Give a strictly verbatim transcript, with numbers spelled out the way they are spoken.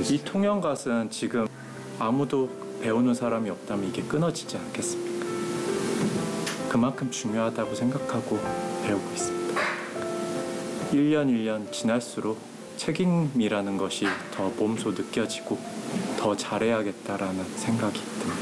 이 통영갓은 지금 아무도 배우는 사람이 없다면 이게 끊어지지 않겠습니까? 그만큼 중요하다고 생각하고 배우고 있습니다. 일 년 일 년 지날수록 책임이라는 것이 더 몸소 느껴지고 더 잘해야겠다라는 생각이 듭니다.